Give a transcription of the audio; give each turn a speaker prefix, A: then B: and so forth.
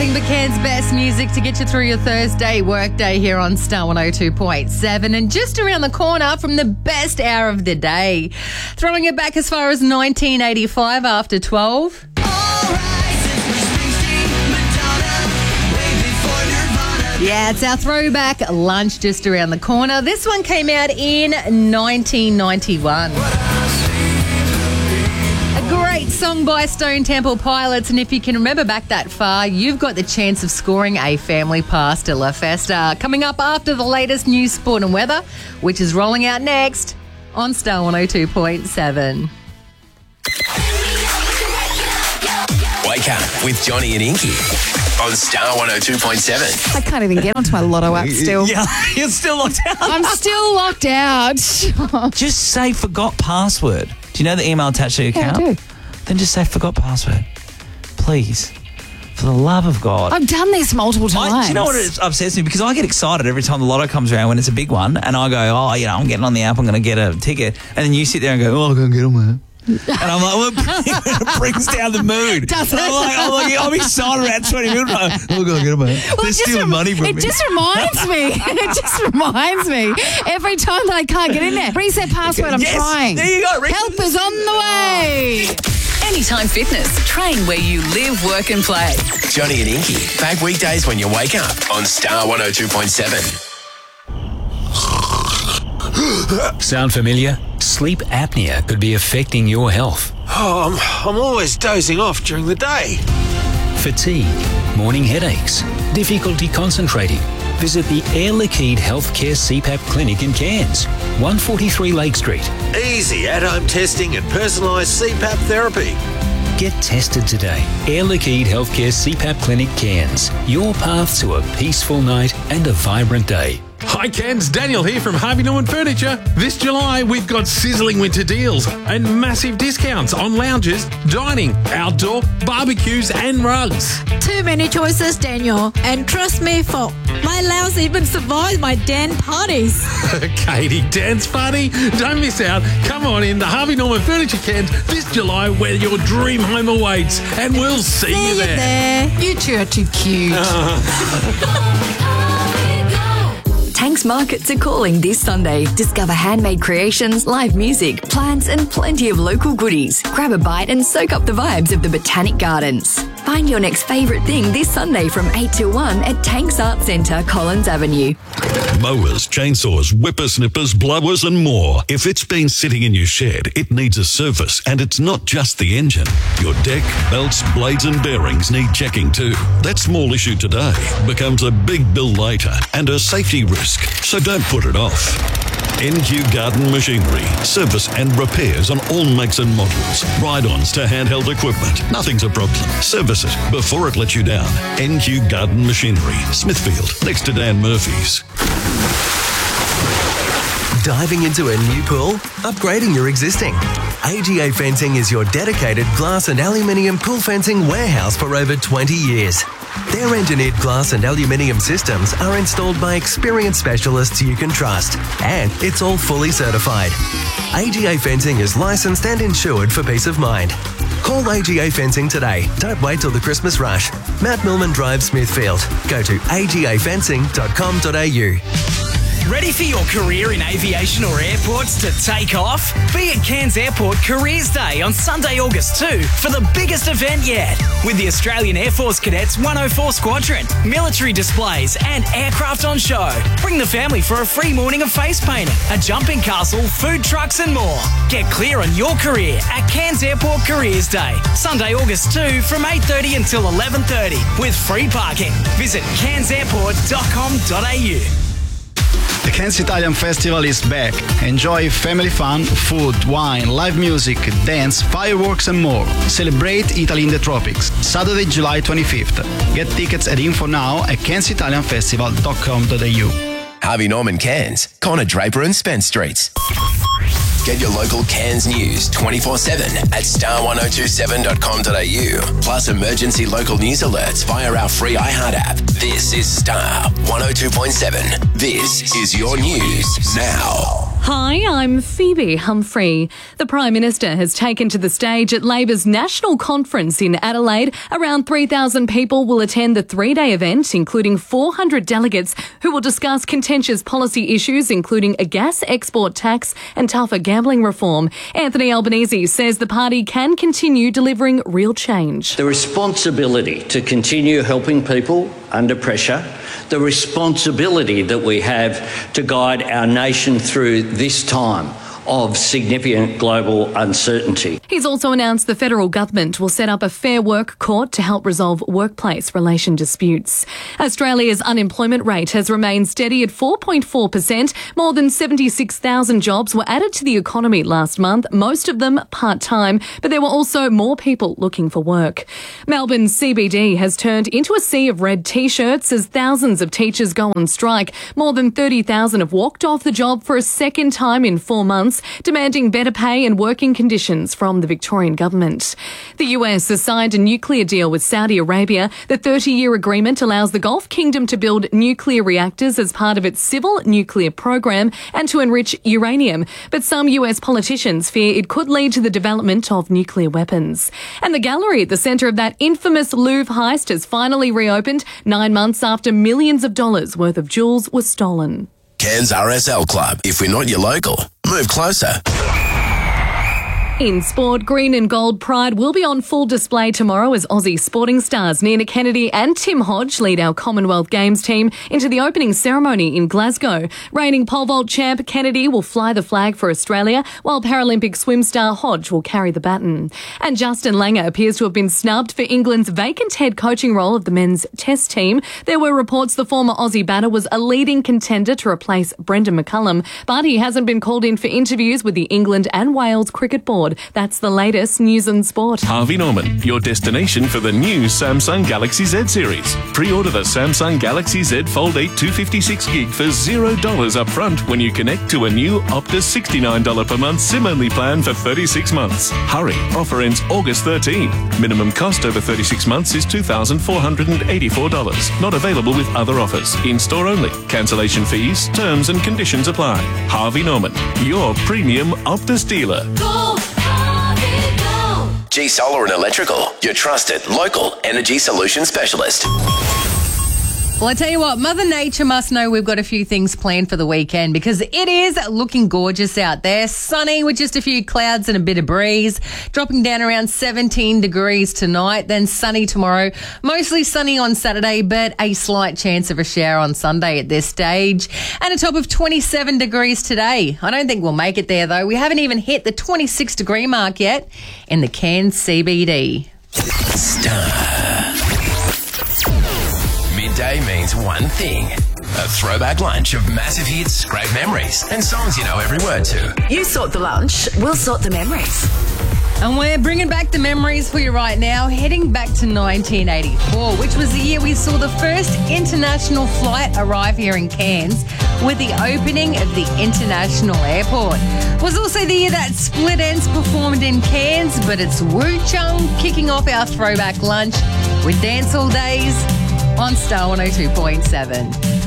A: Nothing but Cairns' best music to get you through your Thursday workday here on Star 102.7. And just around the corner from the best hour of the day, throwing it back as far as 1985 after 12. Yeah, it's our throwback lunch just around the corner. This one came out in 1991. A great song by Stone Temple Pilots, and if you can remember back that far, you've got the chance of scoring a family pass to La Festa. Coming up after the latest news, sport and weather, which is rolling out next on Star 102.7.
B: Wake up with Johnny and Inky on Star 102.7.
C: I can't even get onto my Lotto app still.
D: Yeah, you're still locked out.
C: I'm still locked out.
D: Just say forgot password. Do you know the email attached to your account?
C: I do.
D: Then just say forgot password. Please. For the love of God.
C: I've done this multiple times.
D: Do you know what it upsets me? Because I get excited every time the lotto comes around when it's a big one, and I go, I'm getting on the app, I'm going to get a ticket. And then you sit there and go, I'm going to get on there. And I'm like, well, it brings down the mood.
C: Does it?
D: I'm excited about 20 minutes. I'm going to get on there. They're stealing money from me.
C: It just reminds me. It just reminds me. Every time that I can't get in there. Reset password, I'm trying.
D: There you go.
C: Help is on the way.
E: Anytime Fitness. Train where you live, work and play.
B: Johnny and Inky, back weekdays when you wake up on Star 102.7.
F: Sound familiar? Sleep apnea could be affecting your health.
G: Oh, I'm always dozing off during the day.
F: Fatigue, morning headaches, difficulty concentrating. Visit the Air Liquide Healthcare CPAP Clinic in Cairns, 143 Lake Street.
G: Easy at-home testing and personalised CPAP therapy.
F: Get tested today. Air Liquide Healthcare CPAP Clinic Cairns. Your path to a peaceful night and a vibrant day.
H: Hi Cairns, Daniel here from Harvey Norman Furniture. This July we've got sizzling winter deals and massive discounts on lounges, dining, outdoor, barbecues and rugs.
I: Too many choices, Daniel. And trust me, folk, my lounge even survived my dance parties.
H: Katie, dance party? Don't miss out. Come on in the Harvey Norman Furniture Cairns this July where your dream home awaits, and we'll see you there.
C: You two are too cute.
E: Tanks Markets are calling this Sunday. Discover handmade creations, live music, plants and plenty of local goodies. Grab a bite and soak up the vibes of the Botanic Gardens. Find your next favourite thing this Sunday from 8 till 1 at Tanks Arts Centre, Collins Avenue.
J: Mowers, chainsaws, whippersnippers, blowers and more. If it's been sitting in your shed, it needs a service, and it's not just the engine. Your deck, belts, blades and bearings need checking too. That small issue today becomes a big bill later and a safety risk, so don't put it off. NQ Garden Machinery. Service and repairs on all makes and models. Ride-ons to handheld equipment. Nothing's a problem. Service it before it lets you down. NQ Garden Machinery. Smithfield, next to Dan Murphy's.
K: Diving into a new pool? Upgrading your existing? AGA Fencing is your dedicated glass and aluminium pool fencing warehouse for over 20 years. Their engineered glass and aluminium systems are installed by experienced specialists you can trust, and it's all fully certified. AGA Fencing is licensed and insured for peace of mind. Call AGA Fencing today. Don't wait till the Christmas rush. Mount Milman Drive, Smithfield. Go to agafencing.com.au.
L: Ready for your career in aviation or airports to take off? Be at Cairns Airport Careers Day on Sunday, August 2 for the biggest event yet. With the Australian Air Force Cadets 104 Squadron, military displays and aircraft on show. Bring the family for a free morning of face painting, a jumping castle, food trucks and more. Get clear on your career at Cairns Airport Careers Day. Sunday, August 2 from 8:30 until 11:30 with free parking. Visit cairnsairport.com.au.
M: The Cairns Italian Festival is back. Enjoy family fun, food, wine, live music, dance, fireworks and more. Celebrate Italy in the tropics. Saturday, July 25th. Get tickets at info now at cairnsitalianfestival.com.au.
B: Harvey Norman Cairns, Connor Draper and Spence Streets. Get your local Cairns news 24/7 at star1027.com.au. Plus emergency local news alerts via our free iHeart app. This is Star 102.7. This is your news now.
N: Hi, I'm Phoebe Humphrey. The Prime Minister has taken to the stage at Labor's national conference in Adelaide. Around 3,000 people will attend the three-day event, including 400 delegates who will discuss contentious policy issues, including a gas export tax and tougher gambling reform. Anthony Albanese says the party can continue delivering real change.
O: The responsibility to continue helping people under pressure, the responsibility that we have to guide our nation through this time of significant global uncertainty.
N: He's also announced the federal government will set up a Fair Work Court to help resolve workplace relation disputes. Australia's unemployment rate has remained steady at 4.4%. More than 76,000 jobs were added to the economy last month, most of them part-time, but there were also more people looking for work. Melbourne's CBD has turned into a sea of red T-shirts as thousands of teachers go on strike. More than 30,000 have walked off the job for a second time in 4 months, demanding better pay and working conditions from the Victorian government. The US has signed a nuclear deal with Saudi Arabia. The 30-year agreement allows the Gulf Kingdom to build nuclear reactors as part of its civil nuclear program and to enrich uranium. But some US politicians fear it could lead to the development of nuclear weapons. And the gallery at the centre of that infamous Louvre heist has finally reopened 9 months after millions of dollars worth of jewels were stolen.
B: Cairns RSL Club. If we're not your local, move closer.
N: In sport, green and gold pride will be on full display tomorrow as Aussie sporting stars Nina Kennedy and Tim Hodge lead our Commonwealth Games team into the opening ceremony in Glasgow. Reigning pole vault champ Kennedy will fly the flag for Australia, while Paralympic swim star Hodge will carry the baton. And Justin Langer appears to have been snubbed for England's vacant head coaching role of the men's test team. There were reports the former Aussie batter was a leading contender to replace Brendan McCullum, but he hasn't been called in for interviews with the England and Wales Cricket Board. That's the latest news and sport.
P: Harvey Norman, your destination for the new Samsung Galaxy Z series. Pre-order the Samsung Galaxy Z Fold 8 256 gig for $0 up front when you connect to a new Optus $69 per month SIM-only plan for 36 months. Hurry, offer ends August 13. Minimum cost over 36 months is $2,484. Not available with other offers. In-store only. Cancellation fees, terms and conditions apply. Harvey Norman, your premium Optus dealer.
B: G Solar and Electrical, your trusted local energy solution specialist.
A: Well, I tell you what, Mother Nature must know we've got a few things planned for the weekend because it is looking gorgeous out there. Sunny with just a few clouds and a bit of breeze. Dropping down around 17 degrees tonight, then sunny tomorrow. Mostly sunny on Saturday, but a slight chance of a shower on Sunday at this stage. And a top of 27 degrees today. I don't think we'll make it there, though. We haven't even hit the 26-degree mark yet in the Cairns CBD.
B: Midday means one thing. A throwback lunch of massive hits, great memories, and songs you know every word to.
Q: You sort the lunch, we'll sort the memories.
A: And we're bringing back the memories for you right now, heading back to 1984, which was the year we saw the first international flight arrive here in Cairns with the opening of the International Airport. It was also the year that Split Enz performed in Cairns, but it's Wu Chung kicking off our throwback lunch with Dance All Days on Star 102.7.